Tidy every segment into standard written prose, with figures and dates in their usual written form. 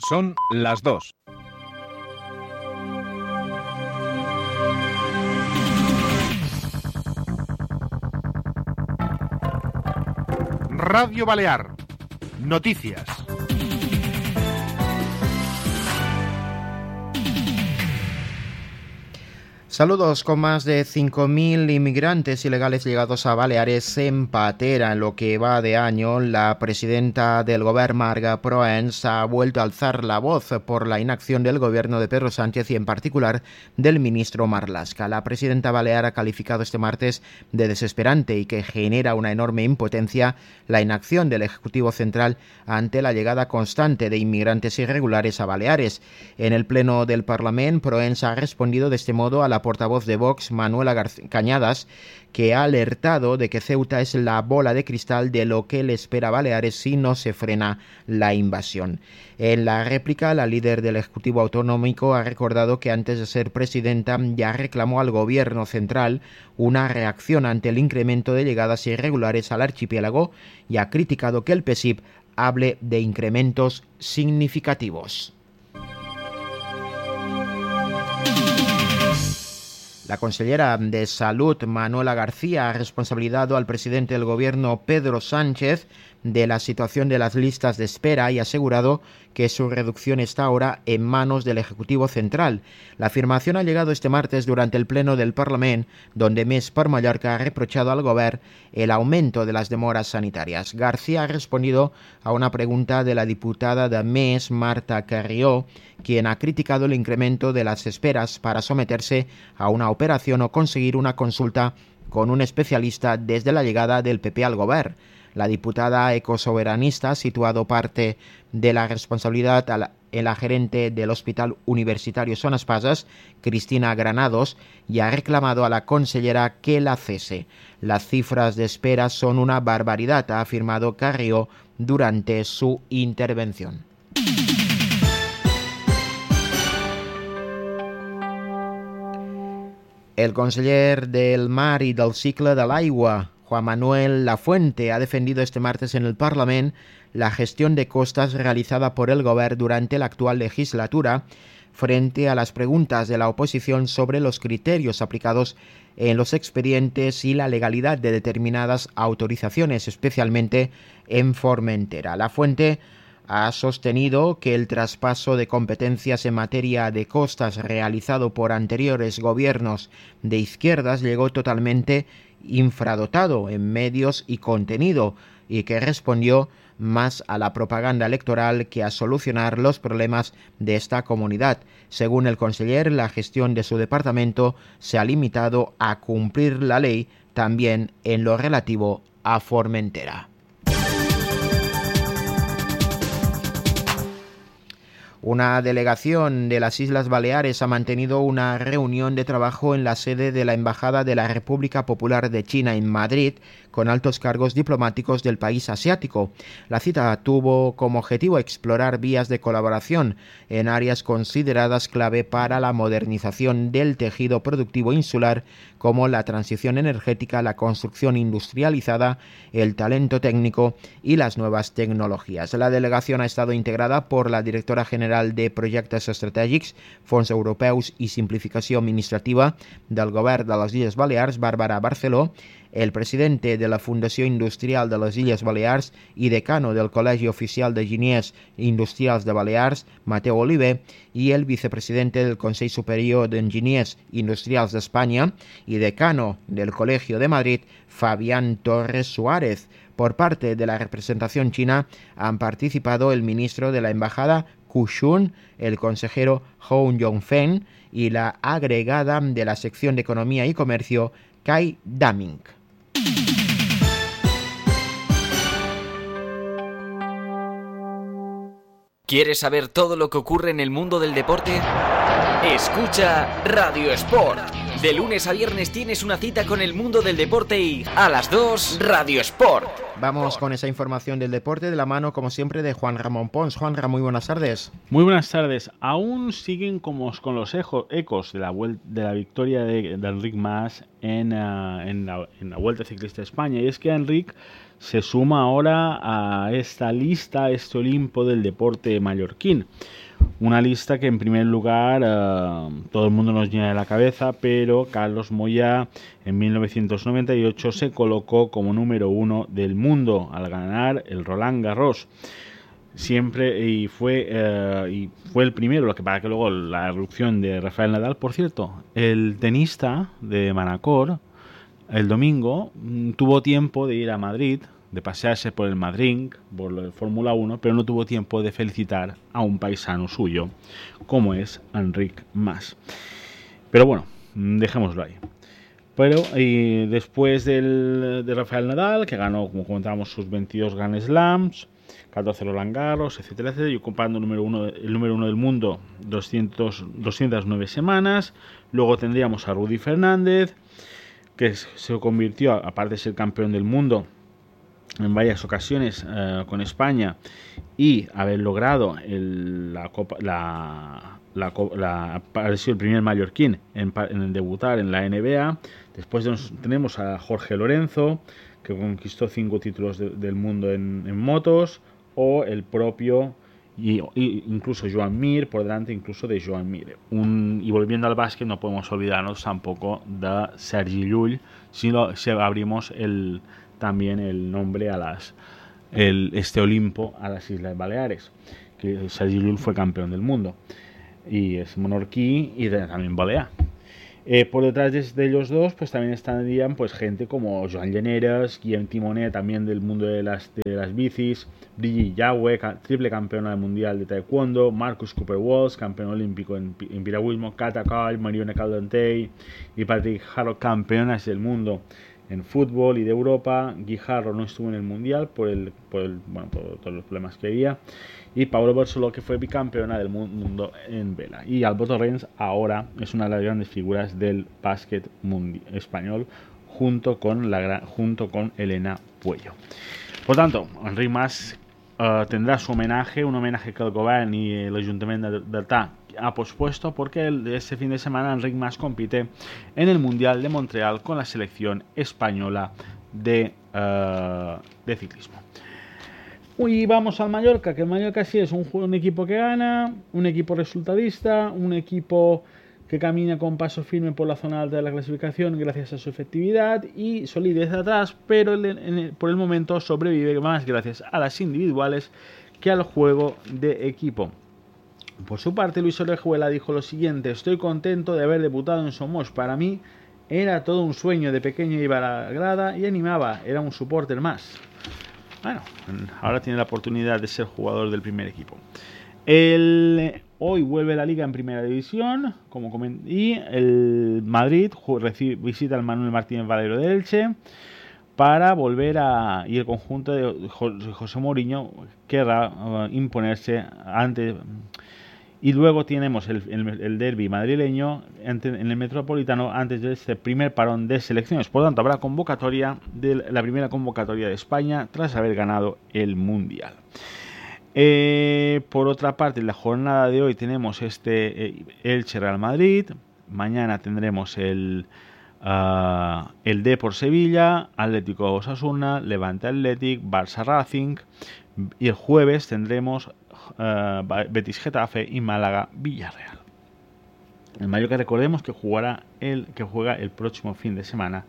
Son las 2. Radio Balear. Noticias. Saludos. Con más de 5.000 inmigrantes ilegales llegados a Baleares en patera en lo que va de año, la presidenta del Govern, Marga Proens, ha vuelto a alzar la voz por la inacción del gobierno de Pedro Sánchez y en particular del ministro Marlaska. La presidenta balear ha calificado este martes de desesperante y que genera una enorme impotencia la inacción del Ejecutivo Central ante la llegada constante de inmigrantes irregulares a Baleares. En el Pleno del Parlament, Proens ha respondido de este modo a la portavoz de Vox, Manuela Cañadas, que ha alertado de que Ceuta es la bola de cristal de lo que le espera a Baleares si no se frena la invasión. En la réplica, la líder del Ejecutivo Autonómico ha recordado que antes de ser presidenta ya reclamó al Gobierno central una reacción ante el incremento de llegadas irregulares al archipiélago y ha criticado que el PSIB hable de incrementos significativos. La consellera de Salud, Manuela García, ha responsabilizado al presidente del Gobierno, Pedro Sánchez, de la situación de las listas de espera y ha asegurado que su reducción está ahora en manos del Ejecutivo Central. La afirmación ha llegado este martes durante el Pleno del Parlament, donde Més per Mallorca ha reprochado al Govern el aumento de las demoras sanitarias. García ha respondido a una pregunta de la diputada de Més, Marta Carrió, quien ha criticado el incremento de las esperas para someterse a una operación o conseguir una consulta con un especialista desde la llegada del PP al Govern. La diputada ecosoberanista ha situado parte de la responsabilidad en la gerente del Hospital Universitario Son Espases, Cristina Granados, y ha reclamado a la consellera que la cese. Las cifras de espera son una barbaridad, ha afirmado Carrió durante su intervención. El conseller del Mar i del Cicle de l'Aigua, Juan Manuel Lafuente, ha defendido este martes en el Parlament la gestión de costas realizada por el Govern durante la actual legislatura frente a las preguntas de la oposición sobre los criterios aplicados en los expedientes y la legalidad de determinadas autorizaciones, especialmente en Formentera. Lafuente ha sostenido que el traspaso de competencias en materia de costas realizado por anteriores gobiernos de izquierdas llegó totalmente infradotado en medios y contenido y que respondió más a la propaganda electoral que a solucionar los problemas de esta comunidad. Según el conseller, la gestión de su departamento se ha limitado a cumplir la ley también en lo relativo a Formentera. Una delegación de las Islas Baleares ha mantenido una reunión de trabajo en la sede de la Embajada de la República Popular de China en Madrid con altos cargos diplomáticos del país asiático. La cita tuvo como objetivo explorar vías de colaboración en áreas consideradas clave para la modernización del tejido productivo insular, como la transición energética, la construcción industrializada, el talento técnico y las nuevas tecnologías. La delegación ha estado integrada por la directora general de Projectes Estratègics, Fons Europeus i Simplificació Administrativa del Govern de les Illes Balears, Bàrbara Barceló, el presidente de la Fundació Industrial de les Illes Balears y decano del Col·legi Oficial d'Enginyers Industrials de Balears, Mateu Oliver, y el vicepresidente del Consell Superior d'Enginyers Industrials d'Espanya y decano del Colegio de Madrid, Fabián Torres Suárez. Por parte de la representación china han participado el ministro de la Embajada, Ku Shun, el consejero Hong Yongfeng y la agregada de la sección de Economía y Comercio, Kai Daming. ¿Quieres saber todo lo que ocurre en el mundo del deporte? Escucha Radio Sport. De lunes a viernes tienes una cita con el mundo del deporte y a las 2 Radio Sport. Vamos con esa información del deporte de la mano, como siempre, de Juan Ramón Pons. Juan Ramón, muy buenas tardes. Muy buenas tardes. Aún siguen con los ecos de la victoria de Enric Mas en la Vuelta Ciclista a España. Y es que Enric se suma ahora a esta lista, a este Olimpo del deporte mallorquín. Una lista que en primer lugar todo el mundo nos llena de la cabeza, pero Carlos Moyà en 1998 se colocó como número 1 del mundo al ganar el Roland Garros. Siempre y fue el primero, lo que pasa que luego la erupción de Rafael Nadal. Por cierto, el tenista de Manacor el domingo tuvo tiempo de ir a Madrid, de pasearse por el Madrid, por el Fórmula 1, pero no tuvo tiempo de felicitar a un paisano suyo, como es Enric Mas. Pero bueno, dejémoslo ahí. Pero después de Rafael Nadal, que ganó, como comentábamos, sus 22 Grand Slams, 14 Roland Garros, etcétera, etcétera, y ocupando el número uno del mundo 209 semanas. Luego tendríamos a Rudy Fernández, que se convirtió, aparte de ser campeón del mundo en varias ocasiones con España y haber logrado haber sido el primer mallorquín en debutar en la NBA. Después tenemos a Jorge Lorenzo, que conquistó 5 títulos del mundo en motos, o el propio y incluso Joan Mir, por delante incluso de Joan Mir. Y volviendo al básquet, no podemos olvidarnos tampoco de Sergi Llull, si abrimos también el nombre a este Olimpo a las Islas Baleares, que Sergi Llull fue campeón del mundo y es menorquí y también balear. Por detrás de ellos dos, pues también estarían pues gente como Joan Llaneras, Guillem Timoner, también del mundo de las bicis, Brigitte Yagüe, triple campeona mundial de taekwondo, Marcus Cooper-Walsh, campeón olímpico en piragüismo, Cata Coll, Mariona Caldentey y Patrick Harrow, campeonas del mundo en fútbol y de Europa. Guijarro no estuvo en el mundial por todos los problemas que había, y Pablo Barceló, que fue bicampeona del mundo en vela. Y Albo Torrens ahora es una de las grandes figuras del básquet español, junto con Elena Puello. Por tanto, Enric Mas tendrá su homenaje, un homenaje que el Govern y el Ayuntamiento d'Artà ha pospuesto, porque este fin de semana Enric Mas compite en el Mundial de Montreal con la selección española de ciclismo. Y vamos al Mallorca, que el Mallorca sí es un equipo que gana, un equipo resultadista, un equipo que camina con paso firme por la zona alta de la clasificación gracias a su efectividad y solidez atrás, pero por el momento sobrevive más gracias a las individuales que al juego de equipo. Por su parte, Luis Orejuela dijo lo siguiente: estoy contento de haber debutado en Somos. Para mí era todo un sueño. De pequeño iba a la grada y animaba, era un supporter más. Bueno, ahora tiene la oportunidad de ser jugador del primer equipo. Hoy vuelve la Liga en Primera División, y el Madrid visita al Manuel Martínez Valero de Elche para volver y el conjunto de José Mourinho querrá imponerse ante. Y luego tenemos el derbi madrileño en el Metropolitano antes de este primer parón de selecciones. Por lo tanto, habrá la primera convocatoria de España tras haber ganado el Mundial. Por otra parte, en la jornada de hoy tenemos Elche Real Madrid. Mañana tendremos el Depor Sevilla, Atlético Osasuna, Levante Athletic, Barça Racing. Y el jueves tendremos Betis Getafe y Málaga Villarreal. El Mallorca, recordemos que juega el próximo fin de semana.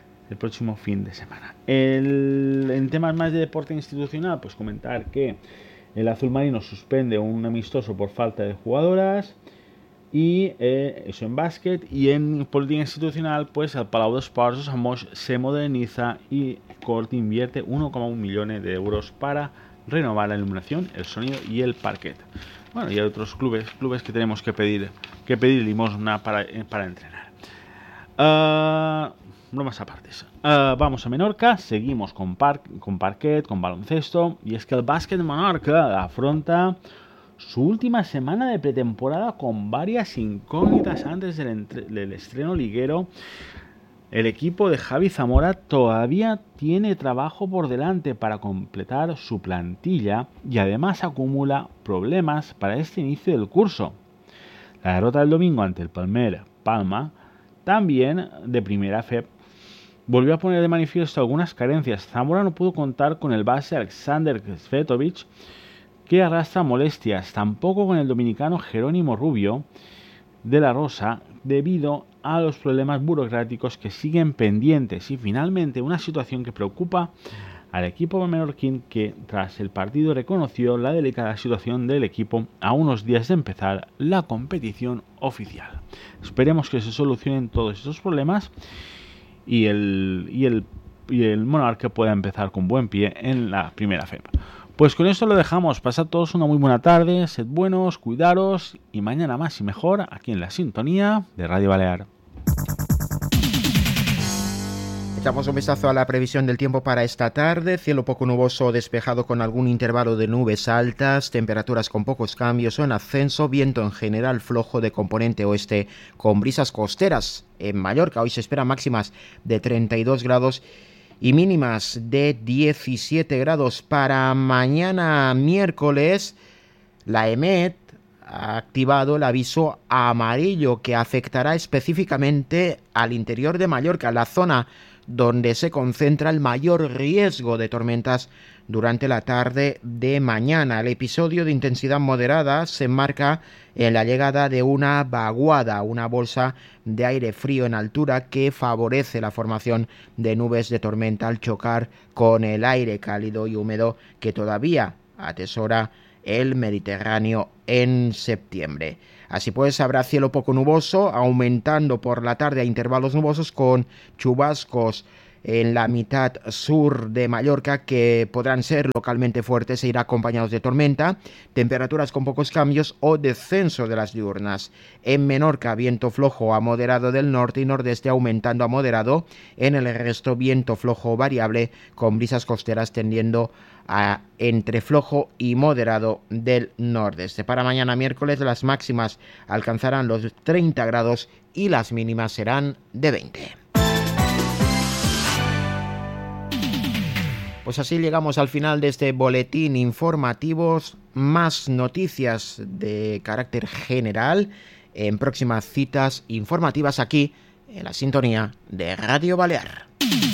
En temas más de deporte institucional, pues comentar que el Azul Marino suspende un amistoso por falta de jugadoras, y eso en básquet. Y en política institucional, pues el Palau d'Esports de Somos se moderniza y Cort invierte 1,1 millones de euros para renovar la iluminación, el sonido y el parquet. Bueno, y hay otros clubes que tenemos que pedir limosna para entrenar. Bromas apartes. Vamos a Menorca, seguimos con parquet, con baloncesto, y es que el básquet de Menorca afronta su última semana de pretemporada con varias incógnitas antes del estreno liguero. el equipo de Javi Zamora todavía tiene trabajo por delante para completar su plantilla y además acumula problemas para este inicio del curso. La derrota del domingo ante el Palma, también de primera FEP, volvió a poner de manifiesto algunas carencias. Zamora no pudo contar con el base Alexander Svetovic, que arrastra molestias, tampoco con el dominicano Jerónimo Rubio de la Rosa, debido a los problemas burocráticos que siguen pendientes, y finalmente una situación que preocupa al equipo menorquín, que tras el partido reconoció la delicada situación del equipo a unos días de empezar la competición oficial. Esperemos que se solucionen todos estos problemas y el Monarca pueda empezar con buen pie en la primera FEP. Pues con esto lo dejamos. Pasad todos una muy buena tarde, sed buenos, cuidaros, y mañana más y mejor aquí en la sintonía de Radio Balear. Echamos un vistazo a la previsión del tiempo para esta tarde. Cielo poco nuboso despejado con algún intervalo de nubes altas, temperaturas con pocos cambios o en ascenso, viento en general flojo de componente oeste con brisas costeras. En Mallorca hoy se esperan máximas de 32 grados y mínimas de 17 grados. Para mañana miércoles, la EMET ha activado el aviso amarillo que afectará específicamente al interior de Mallorca, la zona donde se concentra el mayor riesgo de tormentas durante la tarde de mañana. El episodio de intensidad moderada se enmarca en la llegada de una vaguada, una bolsa de aire frío en altura que favorece la formación de nubes de tormenta al chocar con el aire cálido y húmedo que todavía atesora el Mediterráneo en septiembre. Así pues, habrá cielo poco nuboso, aumentando por la tarde a intervalos nubosos con chubascos en la mitad sur de Mallorca que podrán ser localmente fuertes e ir acompañados de tormenta, temperaturas con pocos cambios o descenso de las diurnas. En Menorca, viento flojo a moderado del norte y nordeste, aumentando a moderado. En el resto, viento flojo variable con brisas costeras tendiendo a entre flojo y moderado del nordeste. Para mañana miércoles las máximas alcanzarán los 30 grados y las mínimas serán de 20. Pues así llegamos al final de este boletín informativo. Más noticias de carácter general en próximas citas informativas aquí en la sintonía de Radio Balear.